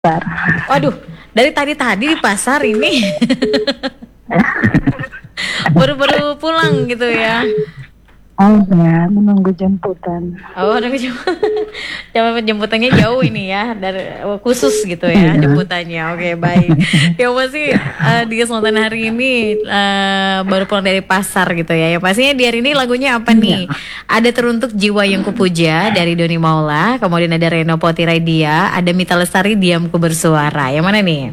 pasar. Waduh, dari tadi di pasar ini. Baru-baru pulang gitu ya. Oh ya, menunggu jemputan. Oh, udah jemputannya jauh ini ya, dari khusus gitu ya jemputannya. Oke, baik. Ya pasti di kesempatan hari ini baru pulang dari pasar gitu ya. Ya pastinya di hari ini lagunya apa nih? Ada Teruntuk Jiwa Yang Kupuja dari Doni Maula, kemudian ada Reno Potiraidia, ada Mita Lestari Diamku Bersuara. Yang mana nih?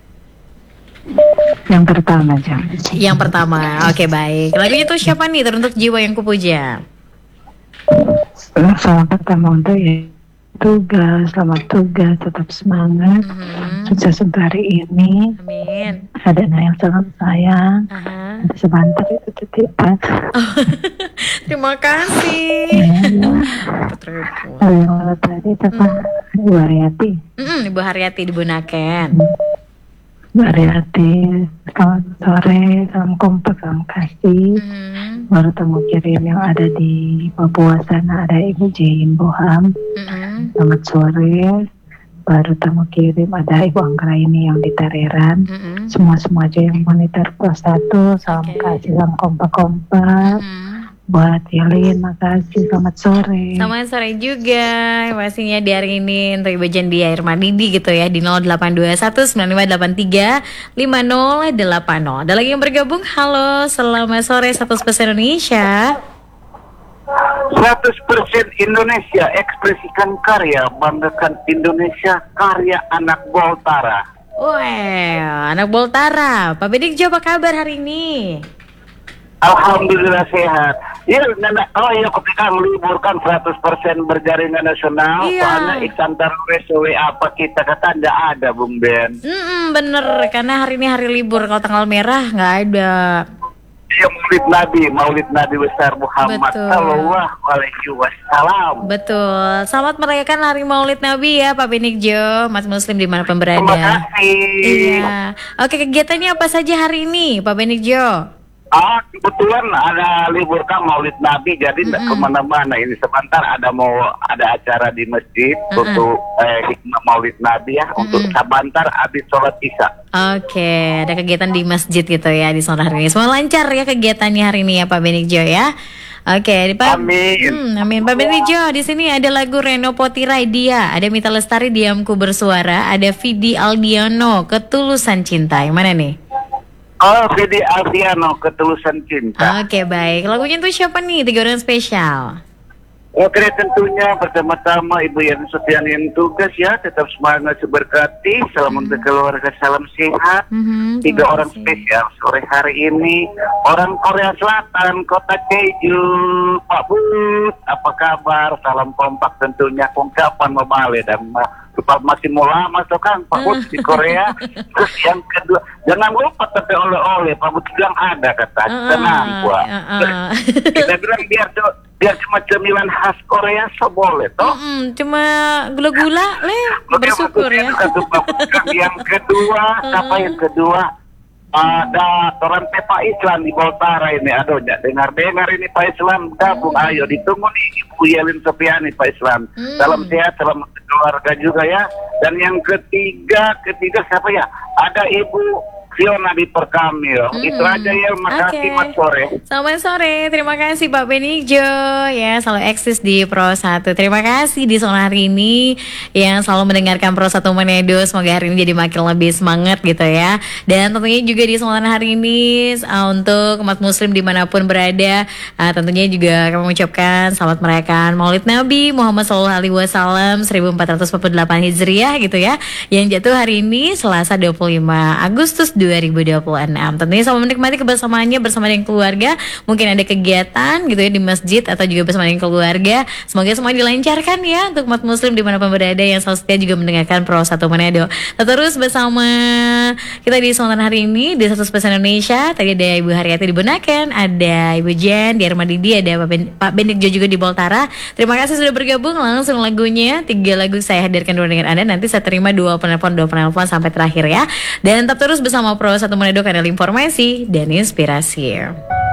Yang pertama aja. Yang pertama, oke baik. Lagunya tuh siapa nih? Teruntuk Jiwa Yang Kupuja. Salam pertama untuk ya tugas, selamat tugas, tetap semangat, sukses untuk hari ini. Amin. Ada yang salam sayang, ada sebentar itu titipan. Terima kasih. Ada yang lewat tadi teman Ibu Haryati. Ibu Haryati di Bunaken. Mbak Haryati, selamat sore, salam kompak, salam kasih. Baru temu kirim yang ada di Papua sana, ada Ibu Jain Boham. Selamat sore. Baru temu kirim ada Ibu Anggra ini yang di Tareran. Semua aja yang monitor plus 1, salam kasih, salam kompak-kompak. Buat Yelin, makasih, selamat sore. Selamat sore juga. Pastinya di hari ini untuk Ibu Jandia Irmadidi gitu ya di 082195835080. Ada lagi yang bergabung. Halo, selamat sore Satu Spesial Indonesia. 100% Indonesia, ekspresikan karya, banggakan Indonesia, karya anak Boltara. Wah, anak Boltara. Pak Bedik Jo, apa kabar hari ini? Alhamdulillah sehat. Ya, ketika meliburkan 100% berjaringan nasional, soalnya Iksan Terus apa kita kata tidak ada, Bung Ben. Bener, karena hari ini hari libur. Kalau tanggal merah nggak ada. Ya, Maulid Nabi besar Muhammad Sallallahu Alaihi Wasallam. Betul. Selamat merayakan Hari Maulid Nabi ya, Pak Benik Jo, Mas Muslim dimanapun berada. Terima kasih. Iya. Oke, kegiatannya apa saja hari ini, Pak Benik Jo? Kebetulan ada libur kan Maulid Nabi, jadi tidak kemana-mana. Ini sebentar ada acara di masjid untuk hikmah Maulid Nabi ya, untuk sebentar habis sholat isya. Oke, ada kegiatan di masjid gitu ya di sore hari ini. Semua lancar ya kegiatannya hari ini ya Pak Benik Jo ya. Oke, Pak. Amin. Amin. Pak Benik Jo, di sini ada lagu Reno Potiraidia, ada Mita Lestari Diamku Bersuara, ada Vidi Aldiano Ketulusan Cinta. Yang mana nih? Vidi Aldiano Ketulusan Cinta. Oke, baik. Lagunya tuh siapa nih? 3 orang spesial. Oke, tentunya pertama-tama Ibu Yani Sofiani yang tugas ya, tetap semangat seberkati. Salam untuk keluarga, salam sehat. 3 orang spesial sore hari ini. Orang Korea Selatan, Kota Jeju, Pak Bud, apa kabar? Salam kompak tentunya, ungkapan memale dan masih mau lama tuh kan Pak Bud di Korea. Terus yang kedua, jangan lupa tapi oleh-oleh Pak Bud bilang ada kata tenang gua. Kita bilang biar cuma cemilan khas Korea boleh toh. Cuma gula-gula bersyukur ya. Yang kedua, apa yang kedua? Ada orang Pak Islam di Boltara ini. Aduh, dengar ini Pak Islam gabung. Ayo ditunggu nih Ibu Yelin Sofiani Pak Islam. Salam sehat, salam keluarga juga ya. Dan yang ketiga siapa ya? Ada Ibu Fiona di Perkamil. Itu aja ya, makasih Mas sore. Selamat sore, terima kasih Pak Benik Jo ya, selalu eksis di Pro 1. Terima kasih di sore hari ini yang selalu mendengarkan Pro 1 Manado. Semoga hari ini jadi makin lebih semangat gitu ya. Dan tentunya juga di sore hari ini untuk umat muslim dimanapun berada, tentunya juga kami mengucapkan selamat merayakan Maulid Nabi Muhammad Sallallahu Alaihi Wasallam 1448 Hijriah gitu ya, yang jatuh hari ini Selasa 25 Agustus 2026. Tentunya sama menikmati kebersamaannya bersama dengan keluarga. Mungkin ada kegiatan gitu ya di masjid atau juga bersama dengan keluarga. Semoga semua dilancarkan ya untuk umat muslim dimanapun berada yang selalu setia juga mendengarkan Pro 1 Manado. Terus bersama kita di Sontan hari ini di Satu Spesial Indonesia. Tadi ada Ibu Haryati di Bunaken, ada Ibu Jen di Irmadidi, ada Pak Benik Jo juga di Boltara. Terima kasih sudah bergabung. Langsung lagunya 3 lagu saya hadirkan dulu dengan Anda. Nanti saya terima 2 penelpon sampai terakhir ya. Dan tetap terus bersama Pro 1 Manado, kanal informasi dan inspirasi.